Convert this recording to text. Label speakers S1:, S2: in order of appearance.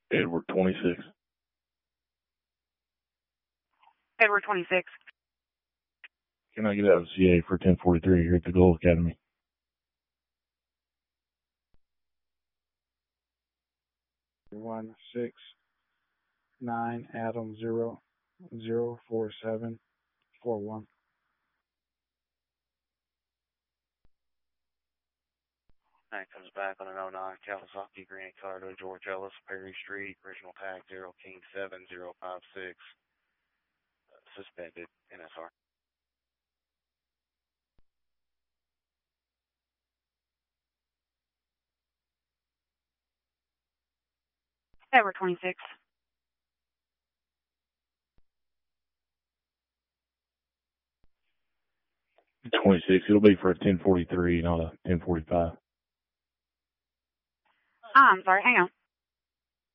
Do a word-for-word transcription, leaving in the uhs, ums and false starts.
S1: Edward twenty-six.
S2: Edward twenty-six.
S1: Can I get out of C A for ten forty-three here at the Gold Academy?
S3: One six nine Adam zero zero four seven four one.
S4: Nine comes back on an oh nine Kawasaki Granny Cardo, George Ellis, Perry Street, original tag zero King seven zero five six, uh, suspended N S R.
S2: Edward twenty-six.
S1: twenty-six. It'll be for a ten forty-three, not a ten forty-five.
S2: I'm sorry, hang on.